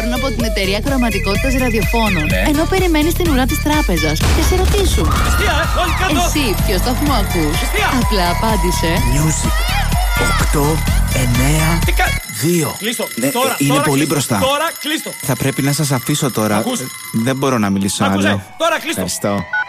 πάρουν από την εταιρεία χρωματικότητας ραδιοφώνων. Ενώ περιμένεις την ουρά της τράπεζας και σε ρωτήσουν. Εσύ ποιο σταθμό ακούς? Απλά απάντησε Music 8, 9, 2. Κλείστο. Ναι, Τώρα, είναι τώρα, πολύ κλείστο. μπροστά. Τώρα κλείστο. Θα πρέπει να σας αφήσω τώρα. Ακούς? Δεν μπορώ να μιλήσω άλλο. Τώρα κλείστο. Ευχαριστώ.